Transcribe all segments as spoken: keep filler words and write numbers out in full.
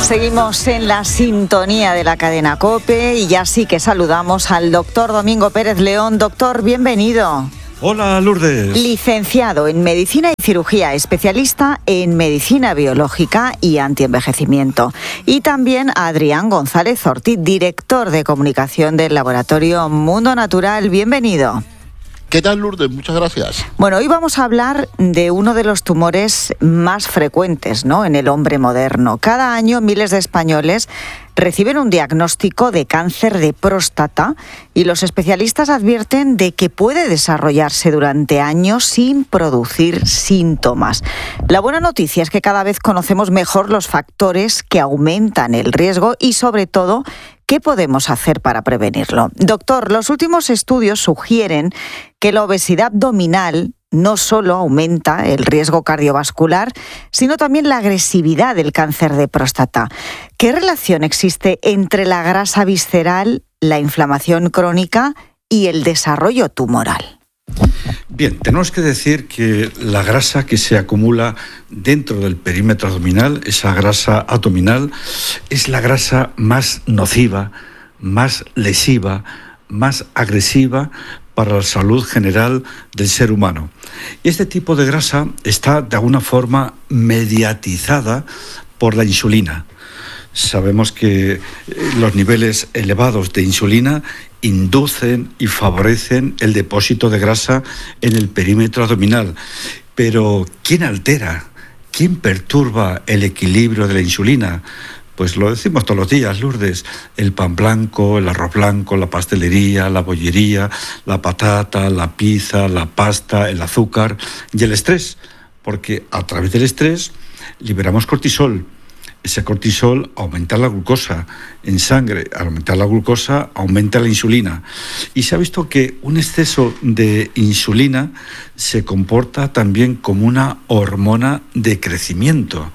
Seguimos en la sintonía de la cadena COPE y ya sí que saludamos al doctor Domingo Pérez León. Doctor, bienvenido. Hola, Lourdes. Licenciado en Medicina y Cirugía, especialista en Medicina Biológica y Antienvejecimiento. Y también a Adrián González Ortiz, director de Comunicación del Laboratorio Mundo Natural. Bienvenido. ¿Qué tal, Lourdes? Muchas gracias. Bueno, hoy vamos a hablar de uno de los tumores más frecuentes, ¿no?, en el hombre moderno. Cada año miles de españoles reciben un diagnóstico de cáncer de próstata y los especialistas advierten de que puede desarrollarse durante años sin producir síntomas. La buena noticia es que cada vez conocemos mejor los factores que aumentan el riesgo y, sobre todo, ¿qué podemos hacer para prevenirlo? Doctor, los últimos estudios sugieren que la obesidad abdominal no solo aumenta el riesgo cardiovascular, sino también la agresividad del cáncer de próstata. ¿Qué relación existe entre la grasa visceral, la inflamación crónica y el desarrollo tumoral? Bien, tenemos que decir que la grasa que se acumula dentro del perímetro abdominal, esa grasa abdominal, es la grasa más nociva, más lesiva, más agresiva para la salud general del ser humano. Y este tipo de grasa está de alguna forma mediatizada por la insulina. Sabemos que los niveles elevados de insulina inducen y favorecen el depósito de grasa en el perímetro abdominal. Pero ¿quién altera? ¿Quién perturba el equilibrio de la insulina? Pues lo decimos todos los días, Lourdes, el pan blanco, el arroz blanco, la pastelería, la bollería, la patata, la pizza, la pasta, el azúcar y el estrés, porque a través del estrés liberamos cortisol. Ese cortisol aumenta la glucosa en sangre, al aumentar la glucosa aumenta la insulina. Y se ha visto que un exceso de insulina se comporta también como una hormona de crecimiento.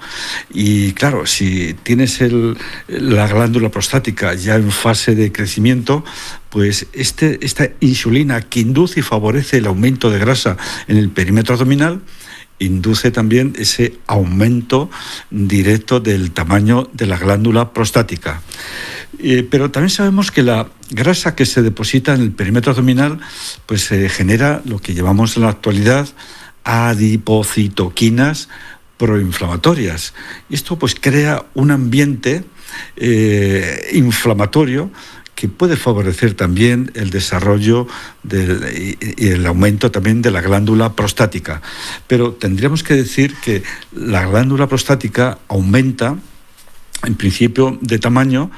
Y claro, si tienes el, la glándula prostática ya en fase de crecimiento, pues este, esta insulina que induce y favorece el aumento de grasa en el perímetro abdominal, induce también ese aumento directo del tamaño de la glándula prostática. Eh, pero también sabemos que la grasa que se deposita en el perímetro abdominal pues se eh, genera lo que llamamos en la actualidad adipocitoquinas proinflamatorias. Y esto pues crea un ambiente eh, inflamatorio que puede favorecer también el desarrollo del, y, y el aumento también de la glándula prostática. Pero tendríamos que decir que la glándula prostática aumenta, en principio, de tamaño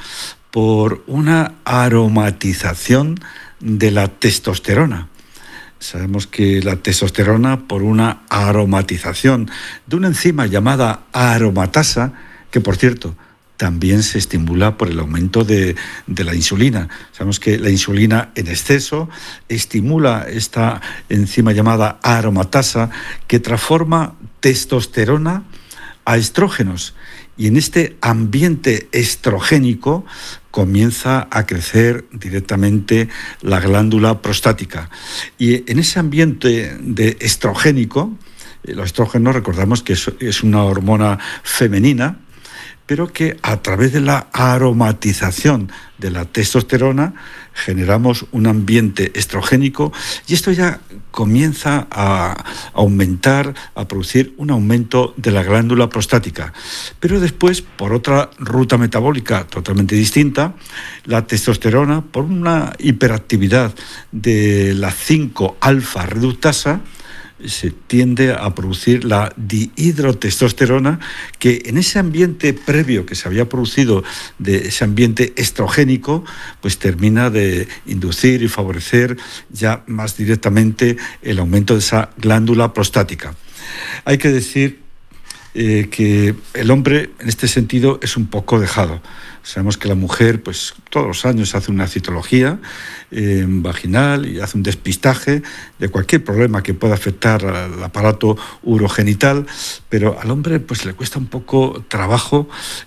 por una aromatización de la testosterona. Sabemos que la testosterona, por una aromatización de una enzima llamada aromatasa, que por cierto, también se estimula por el aumento de, de la insulina. Sabemos que la insulina en exceso estimula esta enzima llamada aromatasa que transforma testosterona a estrógenos. Y en este ambiente estrogénico comienza a crecer directamente la glándula prostática. Y en ese ambiente de estrogénico, los estrógenos recordamos que es, es una hormona femenina, pero que a través de la aromatización de la testosterona generamos un ambiente estrogénico y esto ya comienza a aumentar, a producir un aumento de la glándula prostática. Pero después, por otra ruta metabólica totalmente distinta, la testosterona, por una hiperactividad de la cinco alfa reductasa, se tiende a producir la dihidrotestosterona, que en ese ambiente previo que se había producido, de ese ambiente estrogénico, pues termina de inducir y favorecer ya más directamente el aumento de esa glándula prostática. Hay que decir eh, que el hombre en este sentido es un poco dejado. Sabemos que la mujer, pues todos los años hace una citología eh, vaginal y hace un despistaje de cualquier problema que pueda afectar al aparato urogenital, pero al hombre pues le cuesta un poco trabajo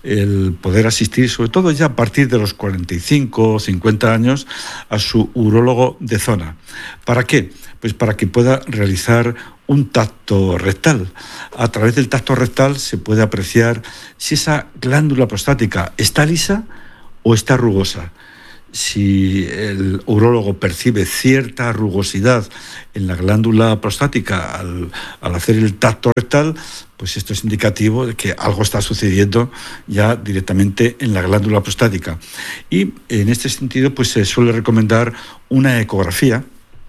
el poder asistir, sobre todo ya a partir de los cuarenta y cinco o cincuenta años, a su urólogo de zona. ¿Para qué? Pues para que pueda realizar un tacto rectal. A través del tacto rectal se puede apreciar si esa glándula prostática está lisa o está rugosa. Si el urólogo percibe cierta rugosidad en la glándula prostática al, al hacer el tacto rectal, pues esto es indicativo de que algo está sucediendo ya directamente en la glándula prostática. Y en este sentido, pues se suele recomendar una ecografía,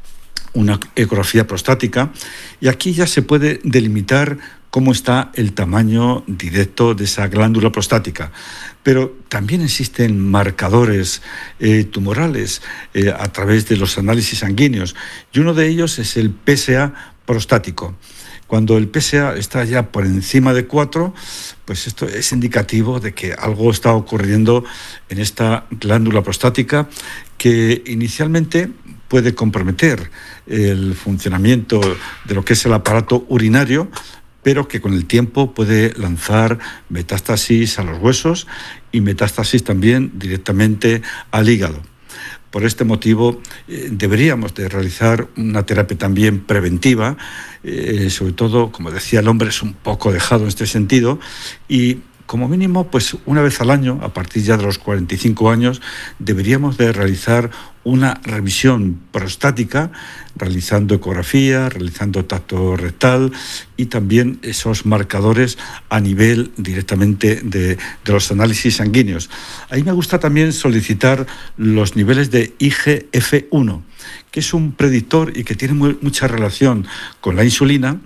una ecografía prostática, y aquí ya se puede delimitar cómo está el tamaño directo de esa glándula prostática. Pero también existen marcadores eh, tumorales eh, a través de los análisis sanguíneos, y uno de ellos es el P S A prostático. Cuando el P S A está ya por encima de cuatro, pues esto es indicativo de que algo está ocurriendo en esta glándula prostática, que inicialmente puede comprometer el funcionamiento de lo que es el aparato urinario, pero que con el tiempo puede lanzar metástasis a los huesos y metástasis también directamente al hígado. Por este motivo eh, deberíamos de realizar una terapia también preventiva, eh, sobre todo, como decía, el hombre es un poco dejado en este sentido, y como mínimo, pues una vez al año, a partir ya de los cuarenta y cinco años, deberíamos de realizar una revisión prostática, realizando ecografía, realizando tacto rectal y también esos marcadores a nivel directamente de, de los análisis sanguíneos. Ahí me gusta también solicitar los niveles de I G F uno, que es un predictor y que tiene muy, mucha relación con la insulina,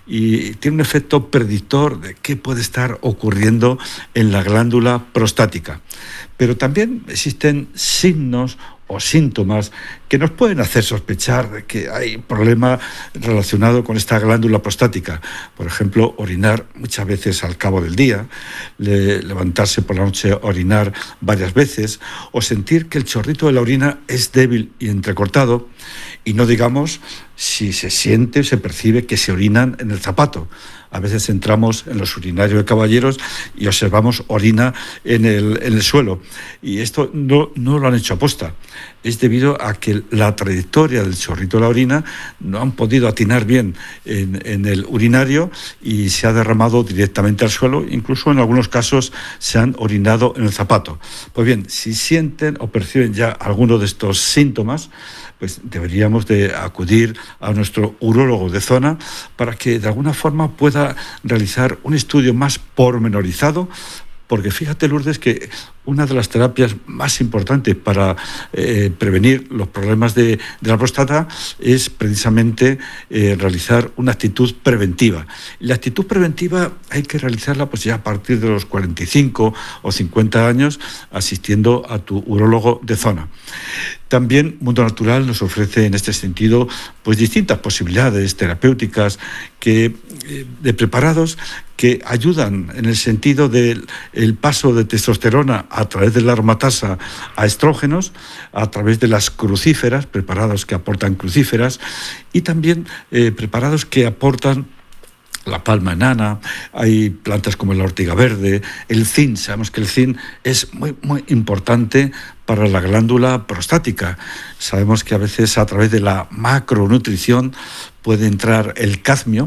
y tiene un efecto predictor de qué puede estar ocurriendo en la glándula prostática. Pero también existen signos o síntomas que nos pueden hacer sospechar de que hay problema relacionado con esta glándula prostática. Por ejemplo, orinar muchas veces al cabo del día, le, levantarse por la noche, orinar varias veces, o sentir que el chorrito de la orina es débil y entrecortado, y no digamos si se siente o se percibe que se orinan en el zapato. A veces entramos en los urinarios de caballeros y observamos orina en el, en el suelo. Y esto no, no lo han hecho aposta. Es debido a que la trayectoria del chorrito de la orina no han podido atinar bien en, en el urinario y se ha derramado directamente al suelo. Incluso en algunos casos se han orinado en el zapato. Pues bien, si sienten o perciben ya alguno de estos síntomas, pues deberíamos de acudir a nuestro urólogo de zona para que de alguna forma pueda realizar un estudio más pormenorizado, porque fíjate, Lourdes, que una de las terapias más importantes para eh, prevenir los problemas de, de la próstata es precisamente eh, realizar una actitud preventiva. La actitud preventiva hay que realizarla pues ya a partir de los cuarenta y cinco o cincuenta años, asistiendo a tu urólogo de zona. También Mundo Natural nos ofrece en este sentido pues distintas posibilidades terapéuticas que, eh, de preparados que ayudan en el sentido del el paso de testosterona a través de la aromatasa a estrógenos, a través de las crucíferas, preparados que aportan crucíferas, y también eh, preparados que aportan la palma enana. Hay plantas como la ortiga verde, el zinc. Sabemos que el zinc es muy, muy importante para la glándula prostática. Sabemos que a veces a través de la macronutrición puede entrar el cadmio,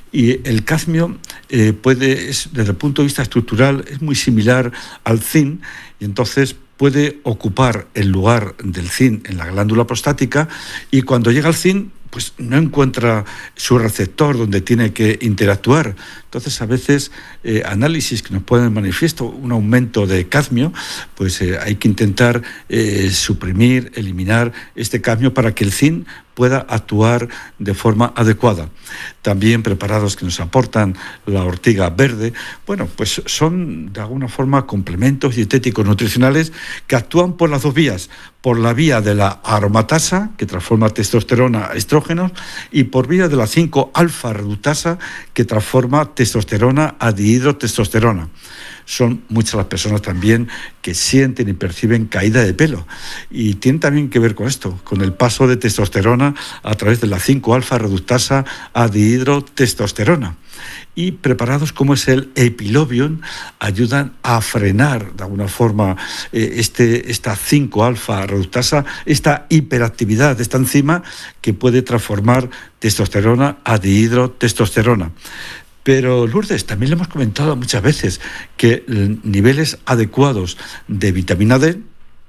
y el cadmio eh, puede, es, desde el punto de vista estructural, es muy similar al zinc, y entonces puede ocupar el lugar del zinc en la glándula prostática, y cuando llega el zinc, pues no encuentra su receptor donde tiene que interactuar. Entonces, a veces, eh, análisis que nos ponen de manifiesto un aumento de cadmio, pues eh, hay que intentar eh, suprimir, eliminar este cadmio para que el zinc pueda actuar de forma adecuada. También preparados que nos aportan la ortiga verde, bueno, pues son de alguna forma complementos dietéticos nutricionales que actúan por las dos vías, por la vía de la aromatasa, que transforma testosterona a estrógenos, y por vía de la cinco alfa reductasa, que transforma testosterona a dihidrotestosterona. son muchas las personas también que sienten y perciben caída de pelo. Y tiene también que ver con esto, con el paso de testosterona a través de la cinco alfa reductasa a dihidrotestosterona. Y preparados como es el Epilobion ayudan a frenar de alguna forma eh, este, esta cinco alfa reductasa, esta hiperactividad de esta enzima que puede transformar testosterona a dihidrotestosterona. Pero Lourdes, también le hemos comentado muchas veces que niveles adecuados de vitamina D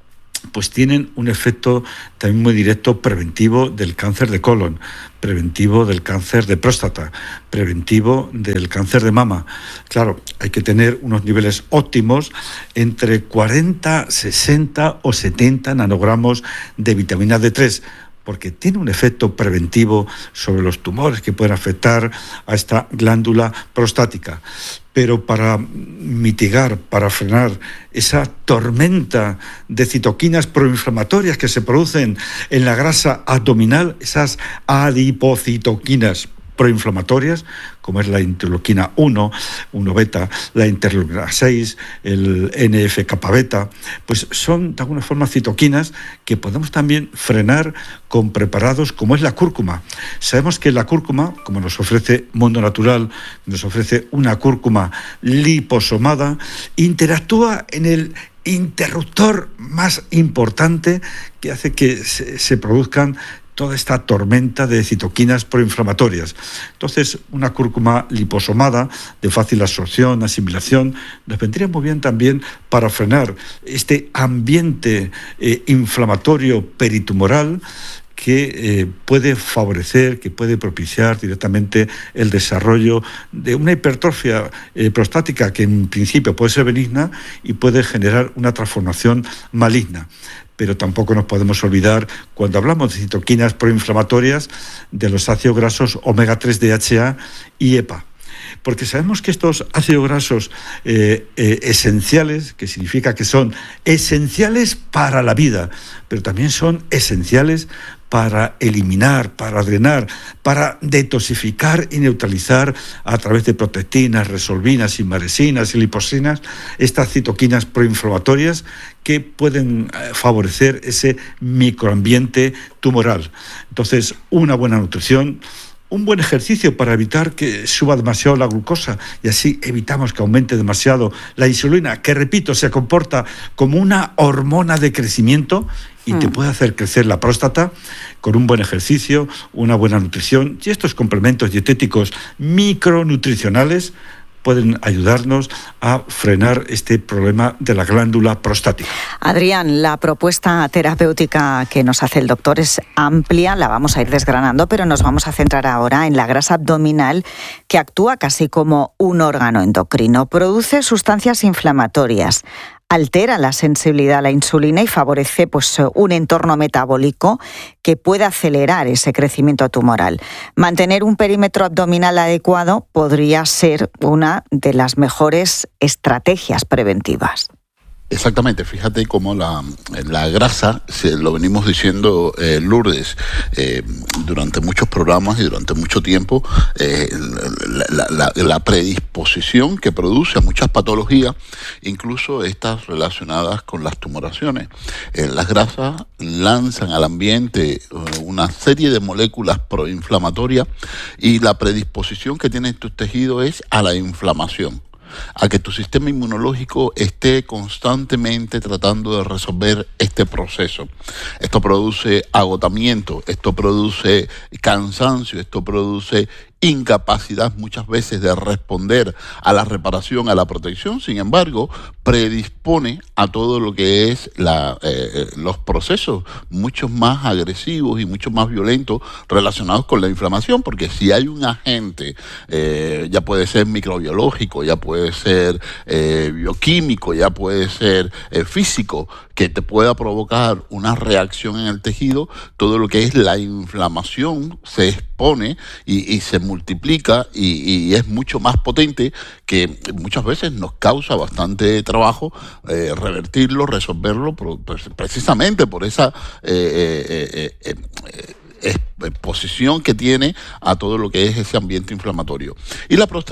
pues tienen un efecto también muy directo preventivo del cáncer de colon, preventivo del cáncer de próstata, preventivo del cáncer de mama. Claro, hay que tener unos niveles óptimos entre cuarenta, sesenta o setenta nanogramos de vitamina D tres, porque tiene un efecto preventivo sobre los tumores que pueden afectar a esta glándula prostática. Pero para mitigar, para frenar esa tormenta de citoquinas proinflamatorias que se producen en la grasa abdominal, esas adipocitoquinas proinflamatorias, como es la interleuquina uno, uno beta, la interleuquina seis, el N F kappa beta, pues son de alguna forma citoquinas que podemos también frenar con preparados como es la cúrcuma. Sabemos que la cúrcuma, como nos ofrece Mundo Natural, nos ofrece una cúrcuma liposomada, interactúa en el interruptor más importante que hace que se, se produzcan toda esta tormenta de citoquinas proinflamatorias. Entonces, una cúrcuma liposomada de fácil absorción, asimilación, nos vendría muy bien también para frenar este ambiente eh, inflamatorio peritumoral que eh, puede favorecer, que puede propiciar directamente el desarrollo de una hipertrofia eh, prostática que en principio puede ser benigna y puede generar una transformación maligna. Pero tampoco nos podemos olvidar, cuando hablamos de citoquinas proinflamatorias, de los ácidos grasos omega tres D H A y E P A. Porque sabemos que estos ácidos grasos eh, eh, esenciales, que significa que son esenciales para la vida, pero también son esenciales para eliminar, para drenar, para detoxificar y neutralizar a través de protectinas, resolvinas, imaresinas y liposinas, estas citoquinas proinflamatorias que pueden favorecer ese microambiente tumoral. Entonces, una buena nutrición, un buen ejercicio para evitar que suba demasiado la glucosa y así evitamos que aumente demasiado la insulina, que repito, se comporta como una hormona de crecimiento y te puede hacer crecer la próstata con un buen ejercicio, una buena nutrición. Y estos complementos dietéticos micronutricionales pueden ayudarnos a frenar este problema de la glándula prostática. Adrián, la propuesta terapéutica que nos hace el doctor es amplia, la vamos a ir desgranando, pero nos vamos a centrar ahora en la grasa abdominal, que actúa casi como un órgano endocrino. Produce sustancias inflamatorias, altera la sensibilidad a la insulina y favorece pues, un entorno metabólico que puede acelerar ese crecimiento tumoral. Mantener un perímetro abdominal adecuado podría ser una de las mejores estrategias preventivas. Exactamente, fíjate cómo la, la grasa, se, lo venimos diciendo eh, Lourdes, eh, durante muchos programas y durante mucho tiempo, eh, la, la, la predisposición que produce a muchas patologías, incluso estas relacionadas con las tumoraciones. Eh, las grasas lanzan al ambiente eh, una serie de moléculas proinflamatorias y la predisposición que tienen tus tejidos es a la inflamación, a que tu sistema inmunológico esté constantemente tratando de resolver este proceso. Esto produce agotamiento, esto produce cansancio, esto produce incapacidad muchas veces de responder a la reparación, a la protección. Sin embargo, predispone a todo lo que es la, eh, los procesos mucho más agresivos y mucho más violentos relacionados con la inflamación, porque si hay un agente, eh, ya puede ser microbiológico, ya puede ser eh, bioquímico, ya puede ser eh, físico, que te pueda provocar una reacción en el tejido, todo lo que es la inflamación se expone y, y se multiplica y, y es mucho más potente, que muchas veces nos causa bastante trabajo eh, revertirlo, resolverlo, precisamente por esa eh, eh, eh, eh, exposición que tiene a todo lo que es ese ambiente inflamatorio. Y la próstata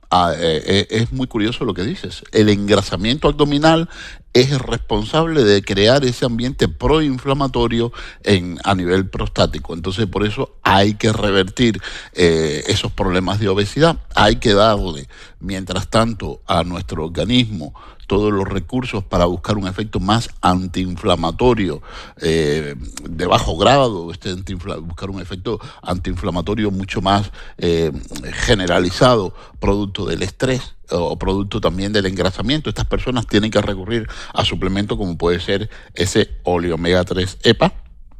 ah, eh, es muy curioso lo que dices. El engrasamiento abdominal es el responsable de crear ese ambiente proinflamatorio en, a nivel prostático. Entonces, por eso hay que revertir eh, esos problemas de obesidad. Hay que darle, mientras tanto, a nuestro organismo todos los recursos para buscar un efecto más antiinflamatorio eh, de bajo grado, este buscar un efecto antiinflamatorio mucho más eh, generalizado, producto del estrés o producto también del engrasamiento. Estas personas tienen que recurrir a suplementos como puede ser ese óleo omega tres E P A,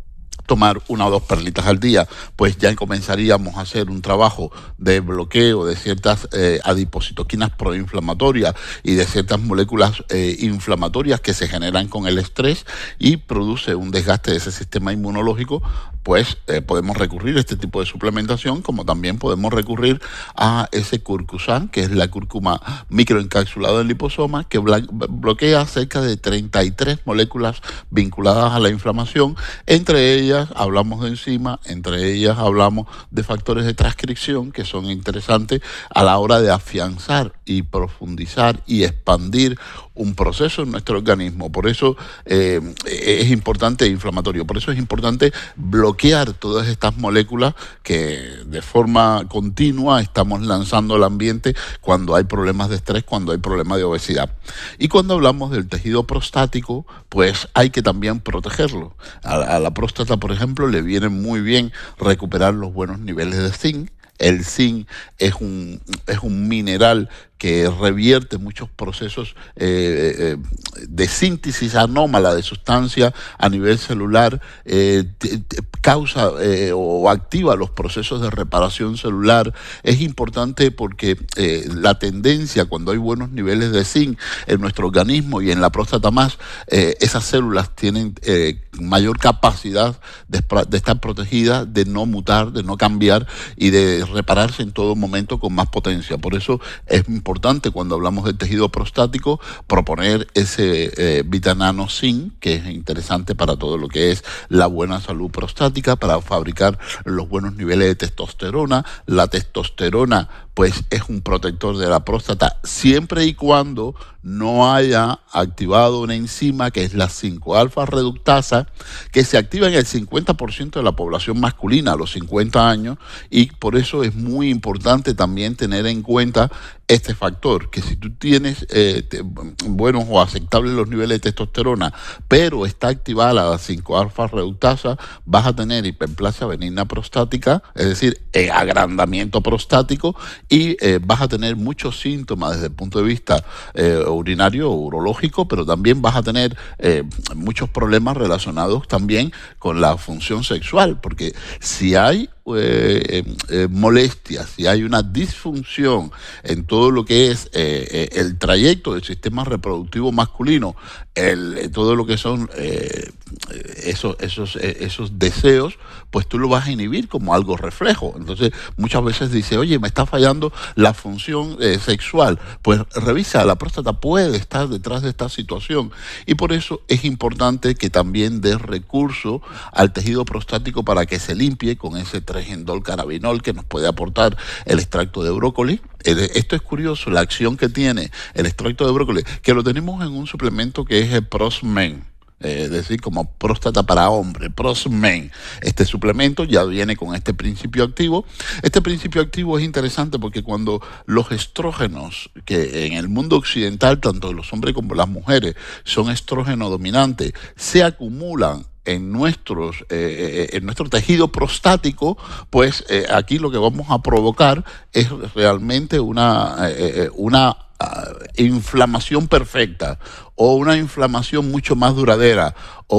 tomar una o dos perlitas al día, pues ya comenzaríamos a hacer un trabajo de bloqueo de ciertas eh, adipocitoquinas proinflamatorias y de ciertas moléculas eh, inflamatorias que se generan con el estrés y produce un desgaste de ese sistema inmunológico. Pues eh, podemos recurrir a este tipo de suplementación, como también podemos recurrir a ese curcusan, que es la cúrcuma microencapsulada en liposoma, que bloquea cerca de treinta y tres moléculas vinculadas a la inflamación. Entre ellas hablamos de enzima, entre ellas hablamos de factores de transcripción que son interesantes a la hora de afianzar y profundizar y expandir un proceso en nuestro organismo. Por eso eh, es importante inflamatorio, por eso es importante bloquear todas estas moléculas que de forma continua estamos lanzando al ambiente cuando hay problemas de estrés, cuando hay problemas de obesidad. Y cuando hablamos del tejido prostático, pues hay que también protegerlo. A, a la próstata, por ejemplo, le viene muy bien recuperar los buenos niveles de zinc. El zinc es un, es un mineral que revierte muchos procesos eh, eh, de síntesis anómala de sustancia a nivel celular, eh, te, te causa eh, o activa los procesos de reparación celular. Es importante porque eh, la tendencia cuando hay buenos niveles de zinc en nuestro organismo y en la próstata más, eh, esas células tienen eh, mayor capacidad de, de estar protegidas, de no mutar, de no cambiar y de repararse en todo momento con más potencia. Por eso es importante importante cuando hablamos del tejido prostático proponer ese eh, Vitanano Zinc, que es interesante para todo lo que es la buena salud prostática, para fabricar los buenos niveles de testosterona. La testosterona pues es un protector de la próstata siempre y cuando no haya activado una enzima que es la cinco alfa reductasa, que se activa en el cincuenta por ciento de la población masculina a los cincuenta años, y por eso es muy importante también tener en cuenta este factor, que si tú tienes eh, te, buenos o aceptables los niveles de testosterona, pero está activada la cinco alfa reductasa, vas a tener hiperplasia benigna prostática, es decir, eh, agrandamiento prostático, y eh, vas a tener muchos síntomas desde el punto de vista eh, urinario o urológico, pero también vas a tener eh, muchos problemas relacionados también con la función sexual, porque si hay Eh, eh, molestias, si hay una disfunción en todo lo que es eh, eh, el trayecto del sistema reproductivo masculino, el, todo lo que son eh, esos, esos, esos deseos, pues tú lo vas a inhibir como algo reflejo. Entonces muchas veces dice, oye, me está fallando la función eh, sexual. Pues revisa, la próstata puede estar detrás de esta situación, y por eso es importante que también des recurso al tejido prostático para que se limpie con ese tresgendol carabinol que nos puede aportar el extracto de brócoli. Esto es curioso, la acción que tiene el extracto de brócoli, que lo tenemos en un suplemento que es el Prosmen, eh, es decir, como próstata para hombre, Prosmen. Este suplemento ya viene con este principio activo. Este principio activo es interesante porque cuando los estrógenos, que en el mundo occidental, tanto los hombres como las mujeres, son estrógeno dominantes, se acumulan en nuestros eh, en nuestro tejido prostático, pues eh, aquí lo que vamos a provocar es realmente una eh, una uh, inflamación perfecta, o una inflamación mucho más duradera,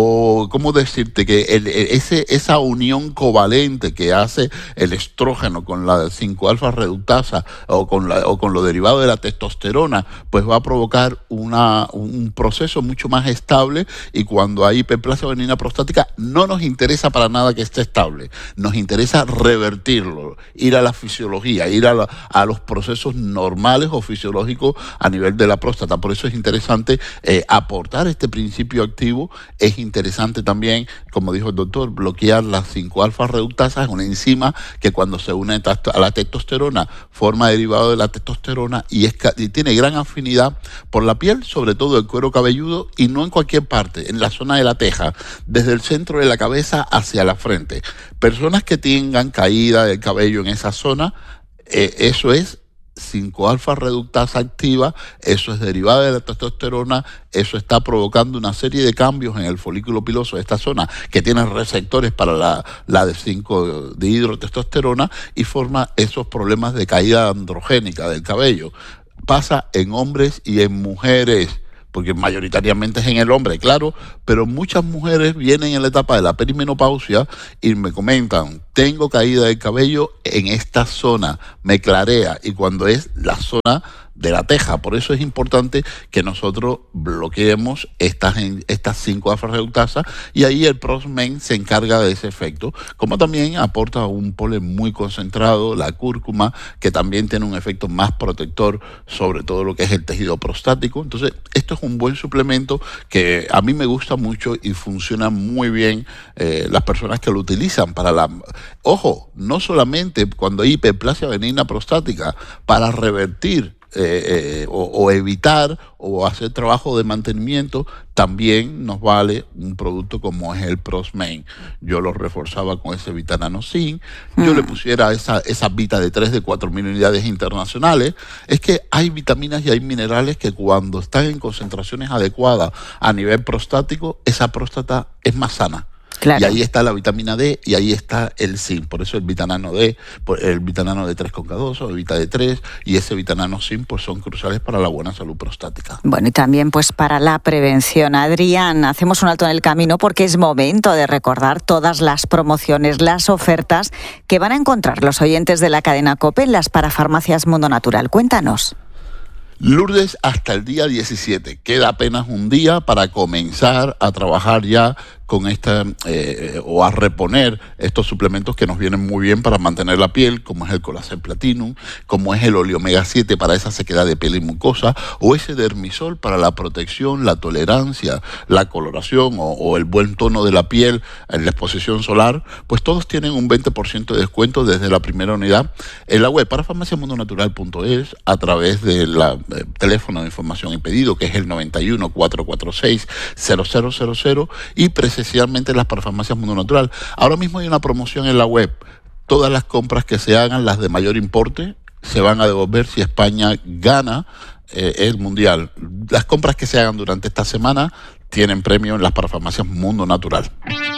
o cómo decirte que el, ese esa unión covalente que hace el estrógeno con la cinco alfa reductasa o con la o con lo derivado de la testosterona, pues va a provocar una un proceso mucho más estable. Y cuando hay hiperplasia benigna prostática no nos interesa para nada que esté estable, nos interesa revertirlo, ir a la fisiología, ir a, la, a los procesos normales o fisiológicos a nivel de la próstata. Por eso es interesante eh, aportar este principio activo. Es interesante también, como dijo el doctor, bloquear las cinco alfa reductasa, es una enzima que cuando se une a la testosterona forma derivado de la testosterona y, es, y tiene gran afinidad por la piel, sobre todo el cuero cabelludo, y no en cualquier parte, en la zona de la teja, desde el centro de la cabeza hacia la frente. Personas que tengan caída del cabello en esa zona, eh, eso es cinco alfa reductasa activa, eso es derivada de la testosterona, eso está provocando una serie de cambios en el folículo piloso de esta zona que tiene receptores para la, la de cinco dihidrotestosterona y forma esos problemas de caída androgénica del cabello. Pasa en hombres y en mujeres, porque mayoritariamente es en el hombre, claro, pero muchas mujeres vienen en la etapa de la perimenopausia y me comentan, tengo caída del cabello en esta zona, me clarea, y cuando es la zona de la teja. Por eso es importante que nosotros bloqueemos estas, estas cinco alfa reductasas y ahí el Prosmen se encarga de ese efecto, como también aporta un polen muy concentrado, la cúrcuma, que también tiene un efecto más protector sobre todo lo que es el tejido prostático. Entonces, esto es un buen suplemento que a mí me gusta mucho y funciona muy bien eh, las personas que lo utilizan para la... Ojo, no solamente cuando hay hiperplasia benigna prostática, para revertir Eh, eh, o, o evitar o hacer trabajo de mantenimiento, también nos vale un producto como es el Prosmen. Yo lo reforzaba con ese Vitanano Zinc, mm. yo le pusiera esa, esa Vita de tres de cuatro mil unidades internacionales. Es que hay vitaminas y hay minerales que cuando están en concentraciones adecuadas a nivel prostático, esa próstata es más sana. Claro. Y ahí está la vitamina D y ahí está el zinc. Por eso el Vitanano D, el Vitanano D tres con K dos o el Vita D tres y ese Vitanano Zinc pues son cruciales para la buena salud prostática. Bueno, y también pues para la prevención. Adrián, hacemos un alto en el camino porque es momento de recordar todas las promociones, las ofertas que van a encontrar los oyentes de la cadena COPE en las parafarmacias Mundo Natural. Cuéntanos. Lourdes, hasta el día diecisiete. Queda apenas un día para comenzar a trabajar ya con esta eh, o a reponer estos suplementos que nos vienen muy bien para mantener la piel, como es el Colacel Platinum, como es el Oleomega siete para esa sequedad de piel y mucosa, o ese Dermisol para la protección, la tolerancia, la coloración o, o el buen tono de la piel en la exposición solar. Pues todos tienen un veinte por ciento de descuento desde la primera unidad en la web para farmacia mundo natural punto es, a través del eh, teléfono de información y pedido, que es el noventa y uno, cuatrocientos cuarenta y seis, cero cero cero cero, y presencialmente en las parafarmacias Mundo Natural. Ahora mismo hay una promoción en la web. Todas las compras que se hagan, las de mayor importe, se van a devolver si España gana eh, el Mundial. Las compras que se hagan durante esta semana tienen premio en las parafarmacias Mundo Natural.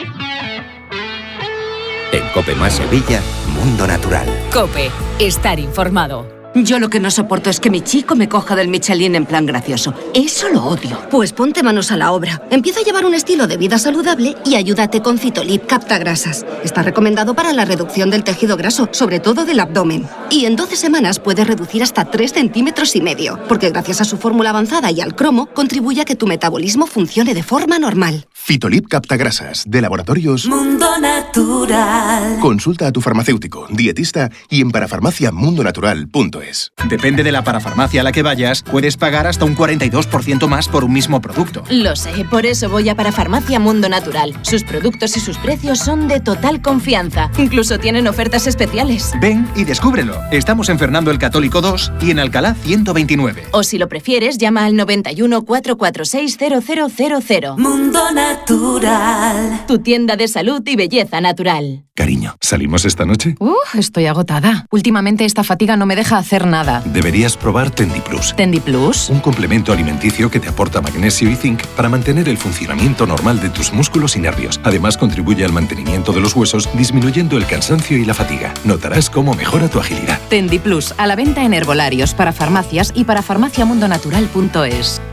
En COPE más Sevilla, Mundo Natural. COPE, estar informado. Yo lo que no soporto es que mi chico me coja del Michelin en plan gracioso. Eso lo odio. Pues ponte manos a la obra. Empieza a llevar un estilo de vida saludable y ayúdate con Cytolip Captagrasas. Está recomendado para la reducción del tejido graso, sobre todo del abdomen. Y en doce semanas puedes reducir hasta tres centímetros y medio, porque gracias a su fórmula avanzada y al cromo, contribuye a que tu metabolismo funcione de forma normal. Cytolip Captagrasas, de Laboratorios Mundo Natural. Consulta a tu farmacéutico, dietista y en parafarmacia mundo natural punto es. Depende de la parafarmacia a la que vayas, puedes pagar hasta un cuarenta y dos por ciento más por un mismo producto. Lo sé, por eso voy a Parafarmacia Mundo Natural. Sus productos y sus precios son de total confianza. Incluso tienen ofertas especiales. Ven y descúbrelo. Estamos en Fernando el Católico dos y en Alcalá ciento veintinueve. O si lo prefieres, llama al noventa y uno, cuatrocientos cuarenta y seis, cero cero cero cero. Mundo Natural. Tu tienda de salud y belleza natural. Cariño, ¿salimos esta noche? Uh, estoy agotada. Últimamente esta fatiga no me deja hacer nada. Deberías probar Tendiplus. ¿Tendiplus? Un complemento alimenticio que te aporta magnesio y zinc para mantener el funcionamiento normal de tus músculos y nervios. Además, contribuye al mantenimiento de los huesos, disminuyendo el cansancio y la fatiga. Notarás cómo mejora tu agilidad. Tendiplus, a la venta en herbolarios, para farmacias y para farmacia mundo natural punto es.